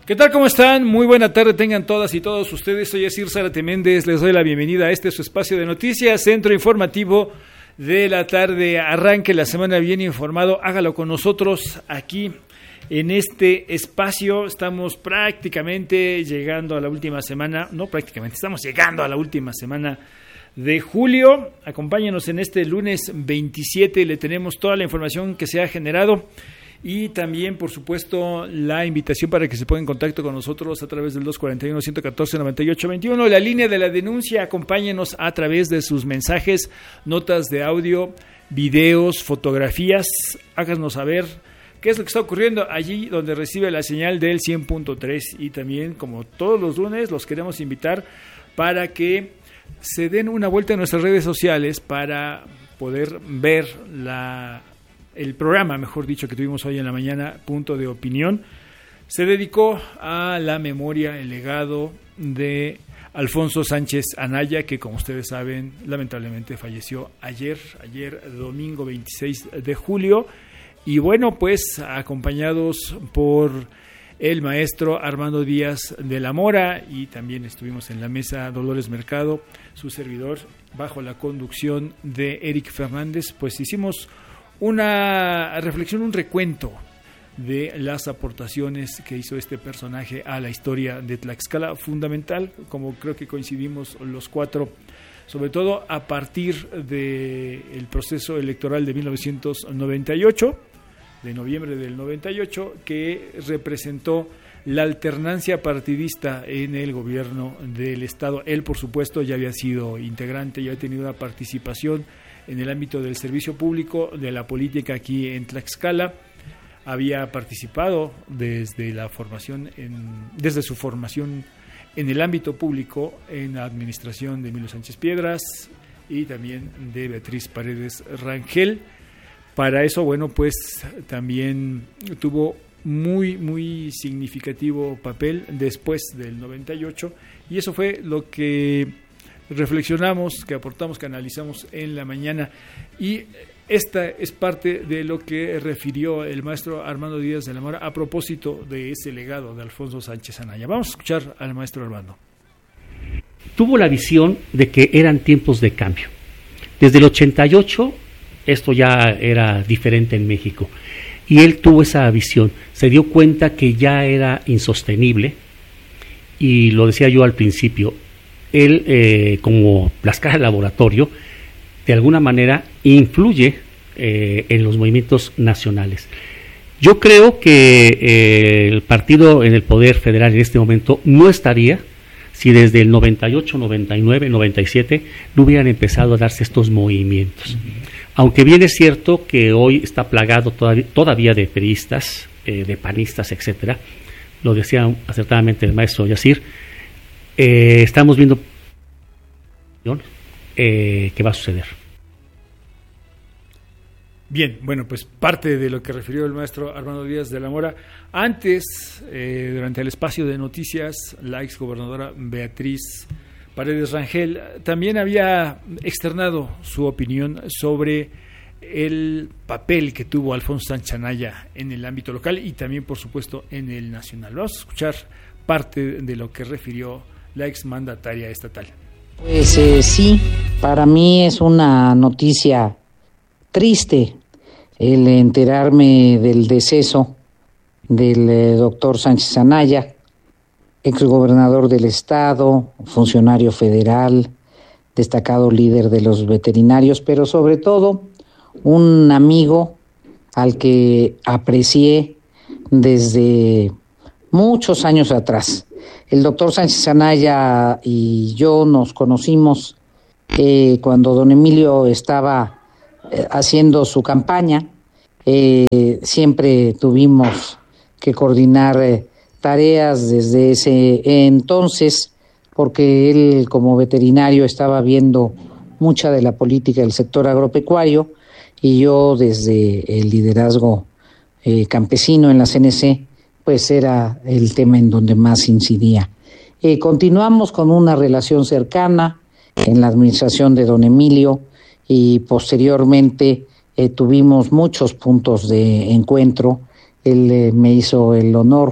¿Qué tal? ¿Cómo están? Muy buena tarde tengan todas y todos ustedes. Soy Asir Zárate Méndez, les doy la bienvenida a este su espacio de noticias, centro informativo de la tarde. Arranque la semana bien informado, hágalo con nosotros aquí en este espacio. Estamos prácticamente llegando a la última semana, estamos llegando a la última semana de julio. Acompáñenos en este lunes 27, le tenemos toda la información que se ha generado. Y también, por supuesto, la invitación para que se ponga en contacto con nosotros a través del 241-114-9821, la línea de la denuncia. Acompáñenos a través de sus mensajes, notas de audio, videos, fotografías. Háganos saber qué es lo que está ocurriendo allí donde recibe la señal del 100.3. Y también, como todos los lunes, los queremos invitar para que se den una vuelta en nuestras redes sociales para poder ver el programa, mejor dicho, que tuvimos hoy en la mañana, Punto de Opinión. Se dedicó a la memoria, el legado de Alfonso Sánchez Anaya, que, como ustedes saben, lamentablemente falleció ayer domingo 26 de julio. Y bueno, pues acompañados por el maestro Armando Díaz de la Mora, y también estuvimos en la mesa Dolores Mercado, su servidor, bajo la conducción de Eric Fernández. Pues hicimos una reflexión, un recuento de las aportaciones que hizo este personaje a la historia de Tlaxcala, fundamental, como creo que coincidimos los cuatro, sobre todo a partir del proceso electoral de 1998, de noviembre del 98, que representó la alternancia partidista en el gobierno del Estado. Él, por supuesto, ya había sido integrante, ya había tenido una participación en el ámbito del servicio público, de la política aquí en Tlaxcala. Había participado desde su formación en el ámbito público, en la administración de Emilio Sánchez Piedras y también de Beatriz Paredes Rangel. Para eso, bueno, pues también tuvo muy significativo papel después del 98, y eso fue lo que reflexionamos, que aportamos, que analizamos en la mañana. Y esta es parte de lo que refirió el maestro Armando Díaz de la Mora a propósito de ese legado de Alfonso Sánchez Anaya. Vamos a escuchar al maestro Armando. Tuvo la visión de que eran tiempos de cambio. Desde el 88 esto ya era diferente en México, y él tuvo esa visión, se dio cuenta que ya era insostenible, y lo decía yo al principio, él como las cajas de laboratorio, de alguna manera influye en los movimientos nacionales. Yo creo que el partido en el poder federal en este momento no estaría si desde el 98, 99, 97 no hubieran empezado a darse estos movimientos. Aunque bien es cierto que hoy está plagado todavía de periodistas, de panistas, etcétera, lo decía acertadamente el maestro Yacir, estamos viendo qué va a suceder. Bien, bueno, pues parte de lo que refirió el maestro Armando Díaz de la Mora. Antes, durante el espacio de noticias, la exgobernadora Beatriz Paredes Rangel también había externado su opinión sobre el papel que tuvo Alfonso Sánchez Anaya en el ámbito local y también, por supuesto, en el nacional. Vamos a escuchar parte de lo que refirió la exmandataria estatal. Pues sí, para mí es una noticia triste el enterarme del deceso del doctor Sánchez Anaya, exgobernador del estado, funcionario federal, destacado líder de los veterinarios, pero sobre todo un amigo al que aprecié desde muchos años atrás. El doctor Sánchez Anaya y yo nos conocimos cuando don Emilio estaba haciendo su campaña. Siempre tuvimos que coordinar tareas desde ese entonces, porque él como veterinario estaba viendo mucha de la política del sector agropecuario y yo desde el liderazgo campesino en la CNC, pues era el tema en donde más incidía. Continuamos con una relación cercana en la administración de don Emilio y posteriormente tuvimos muchos puntos de encuentro. Él me hizo el honor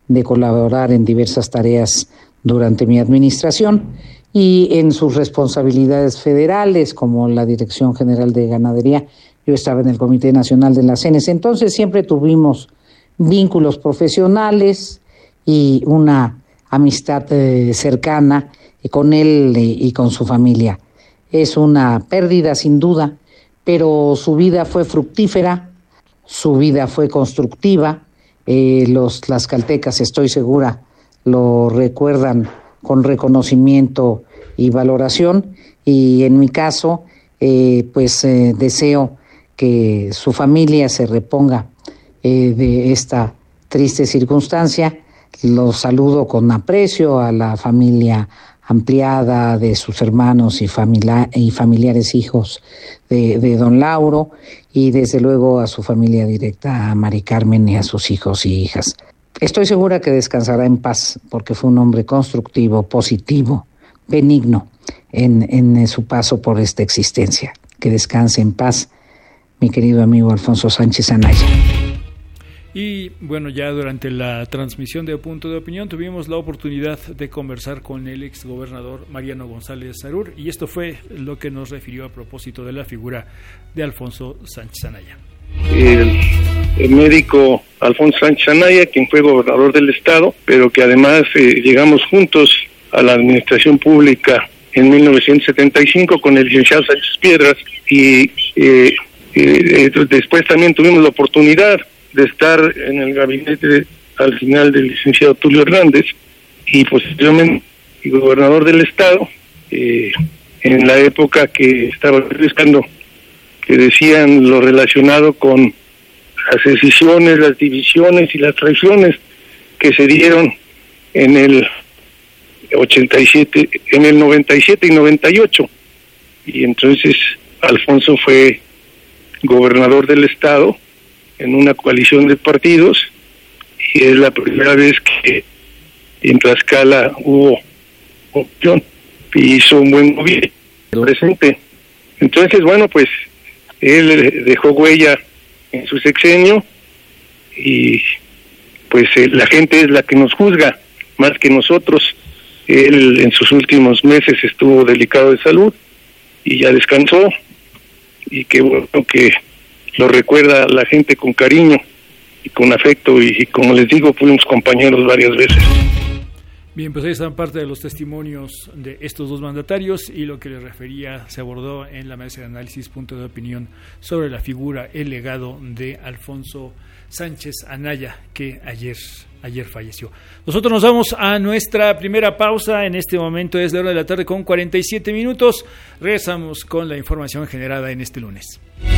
de colaborar en diversas tareas durante mi administración y en sus responsabilidades federales, como la Dirección General de Ganadería. Yo estaba en el Comité Nacional de la CNC, entonces siempre tuvimos vínculos profesionales y una amistad cercana con él y con su familia. Es una pérdida sin duda, pero su vida fue fructífera, su vida fue constructiva. Los tlaxcaltecas, estoy segura, lo recuerdan con reconocimiento y valoración, y en mi caso, deseo que su familia se reponga de esta triste circunstancia. Los saludo con aprecio a la familia ampliada de sus hermanos y familiares hijos de don Lauro, y desde luego a su familia directa, a Mari Carmen y a sus hijos y hijas. Estoy segura que descansará en paz, porque fue un hombre constructivo, positivo, benigno en su paso por esta existencia. Que descanse en paz, mi querido amigo Alfonso Sánchez Anaya. Y bueno, ya durante la transmisión de Punto de Opinión tuvimos la oportunidad de conversar con el exgobernador Mariano González Sarur, y esto fue lo que nos refirió a propósito de la figura de Alfonso Sánchez Anaya. El médico Alfonso Sánchez Anaya, quien fue gobernador del estado, pero que además llegamos juntos a la administración pública en 1975 con el licenciado Sánchez Piedras, y después también tuvimos la oportunidad de estar en el gabinete al final del licenciado Tulio Hernández, y posteriormente gobernador del estado, en la época que estaba buscando, que decían lo relacionado con las decisiones, las divisiones y las traiciones que se dieron en el 87, en el 97 y 98. Y entonces Alfonso fue gobernador del estado en una coalición de partidos, y es la primera vez que en Tlaxcala hubo opción y hizo un buen gobierno presente. Entonces, bueno, pues él dejó huella en su sexenio, y pues la gente es la que nos juzga más que nosotros. Él en sus últimos meses estuvo delicado de salud y ya descansó, y qué bueno que lo recuerda la gente con cariño y con afecto, y como les digo, fuimos compañeros varias veces. Bien, pues ahí están parte de los testimonios de estos dos mandatarios, y lo que les refería se abordó en la mesa de análisis Punto de Opinión sobre la figura, el legado de Alfonso Sánchez Anaya, que ayer falleció. Nosotros nos vamos a nuestra primera pausa. En este momento es la 1:47 p.m. Regresamos con la información generada en este lunes.